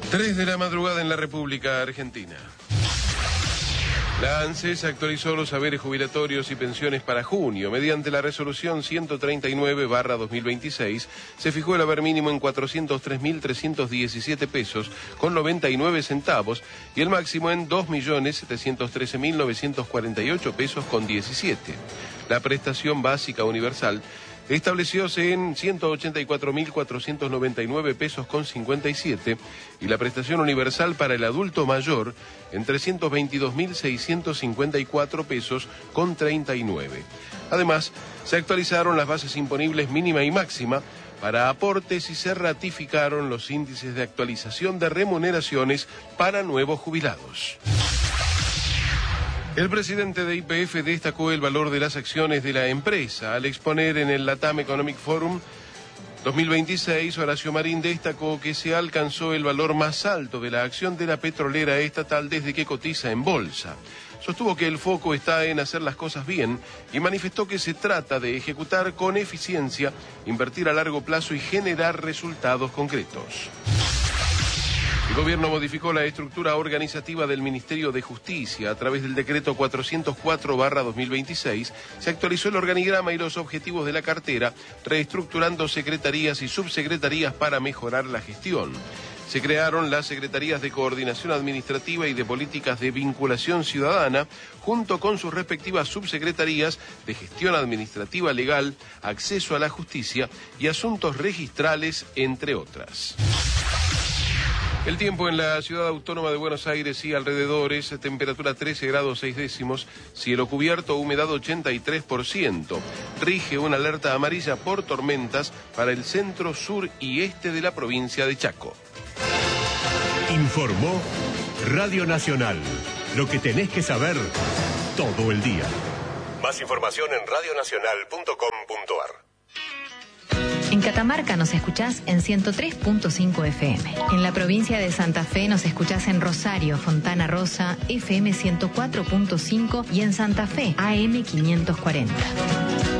3 de la madrugada en la República Argentina. La ANSES actualizó los saberes jubilatorios y pensiones para junio. Mediante la resolución 139/2026, se fijó el haber mínimo en 403.317 pesos con 99 centavos y el máximo en 2.713.948 pesos con 17. La prestación básica universal establecióse en 184.499 pesos con 57 y la prestación universal para el adulto mayor en 322.654 pesos con 39. Además, se actualizaron las bases imponibles mínima y máxima para aportes y se ratificaron los índices de actualización de remuneraciones para nuevos jubilados. El presidente de YPF destacó el valor de las acciones de la empresa. Al exponer en el Latam Economic Forum 2026, Horacio Marín destacó que se alcanzó el valor más alto de la acción de la petrolera estatal desde que cotiza en bolsa. Sostuvo que el foco está en hacer las cosas bien y manifestó que se trata de ejecutar con eficiencia, invertir a largo plazo y generar resultados concretos. El gobierno modificó la estructura organizativa del Ministerio de Justicia. A través del decreto 404/2026 se actualizó el organigrama y los objetivos de la cartera, reestructurando secretarías y subsecretarías para mejorar la gestión. Se crearon las Secretarías de Coordinación Administrativa y de Políticas de Vinculación Ciudadana, junto con sus respectivas subsecretarías de Gestión Administrativa Legal, Acceso a la Justicia y Asuntos Registrales, entre otras. El tiempo en la ciudad autónoma de Buenos Aires y alrededores, temperatura 13 grados 6 décimos, cielo cubierto, humedad 83%. Rige una alerta amarilla por tormentas para el centro, sur y este de la provincia de Chaco. Informó Radio Nacional. Lo que tenés que saber todo el día. Más información en radionacional.com.ar. En Catamarca nos escuchás en 103.5 FM. En la provincia de Santa Fe nos escuchás en Rosario, Fontana Rosa, FM 104.5 y en Santa Fe, AM 540.